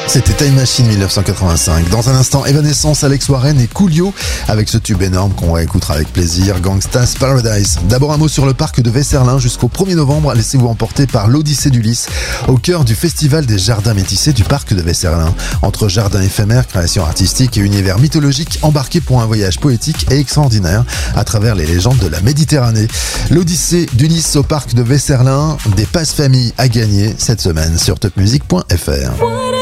C'était Time Machine 1985. Dans un instant, Evanescence, Alex Warren et Coolio avec ce tube énorme qu'on réécoutera avec plaisir, Gangsta's Paradise. D'abord un mot sur le parc de Vesserlin. Jusqu'au 1er novembre, laissez-vous emporter par l'Odyssée d'Ulysse au cœur du festival des jardins métissés du parc de Vesserlin. Entre jardins éphémères, créations artistiques et univers mythologique, embarqués pour un voyage poétique et extraordinaire à travers les légendes de la Méditerranée. L'Odyssée d'Ulysse au parc de Vesserlin, des passes famille à gagner cette semaine sur topmusic.fr.